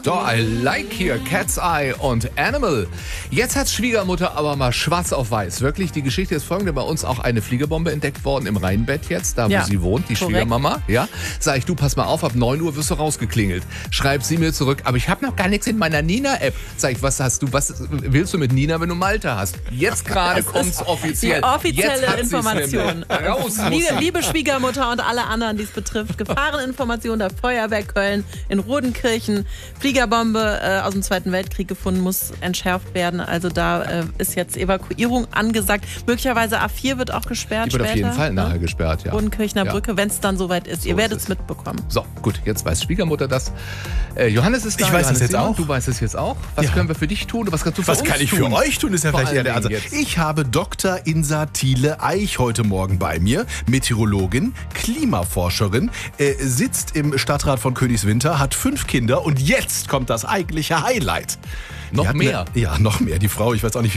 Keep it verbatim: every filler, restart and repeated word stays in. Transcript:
So, I like here, Cat's Eye und Animal. Jetzt hat Schwiegermutter aber mal schwarz auf weiß. Wirklich, die Geschichte ist folgende. Bei uns auch eine Fliegerbombe entdeckt worden im Rheinbett jetzt, da wo Ja, sie wohnt, die korrekt. Schwiegermama. Ja, sag ich, du, pass mal auf, ab neun Uhr wirst du rausgeklingelt. Schreibt sie mir zurück, aber ich habe noch gar nichts in meiner Nina-App. Sag ich, was hast du, was willst du mit Nina, wenn du Malte hast? Jetzt gerade kommt's offiziell. Die offizielle Jetzt hat sie's Information. nämlich. Raus muss Liebe, sie. liebe Schwiegermutter und alle anderen, die es betrifft, Gefahreninformation der Feuerwehr Köln in Rodenkirchen. Fliegerbombe äh, aus dem Zweiten Weltkrieg gefunden, muss entschärft werden. Also da äh, ist jetzt Evakuierung angesagt. Möglicherweise A vier wird auch gesperrt Die wird später. auf jeden Fall nachher ne? gesperrt, ja. Rodenkirchner Ja. Brücke, wenn es dann soweit ist. So Ihr ist werdet es. es mitbekommen. So, gut, jetzt weiß Schwiegermutter das. Äh, Johannes ist da. Ich weiß Johannes es jetzt Simon, auch. Du weißt es jetzt auch. Was Ja. können wir für dich tun? Was kannst du für Was uns kann ich tun? für euch tun, ist ja Vor vielleicht eher allen der Ansatz. Dingen jetzt. Ich habe Doktor Insa Thiele Eich heute Morgen bei mir, Meteorologin, Klimaforscherin, äh, sitzt im Stadtrat von Königswinter, hat fünf Kinder und jetzt kommt das eigentliche Highlight. Noch Die hat mehr? Eine, ja, noch mehr. Die Frau, ich weiß auch nicht, wie